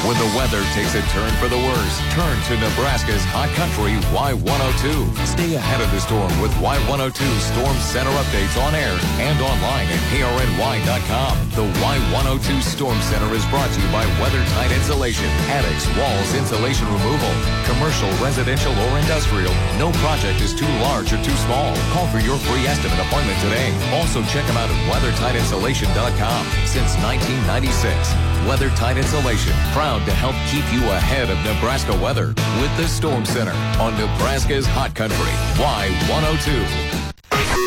When the weather takes a turn for the worse, turn to Nebraska's Hot Country Y102. Stay ahead of the storm with Y102 Storm Center updates on air and online at krny.com. The Y102 Storm Center is brought to you by WeatherTight Insulation, attics, walls, insulation removal, commercial, residential, or industrial. No project is too large or too small. Call for your free estimate appointment today. Also check them out at WeatherTightInsulation.com. Since 1996, WeatherTight Insulation, proud to help keep you ahead of Nebraska weather with the Storm Center on Nebraska's Hot Country, Y102.